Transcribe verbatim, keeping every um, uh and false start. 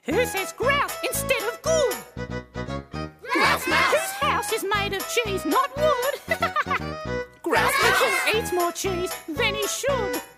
Who says grouse instead of good? Grouse mouse. Whose house is made of cheese, not wood? Grouse mouse. Who eats more cheese than he should?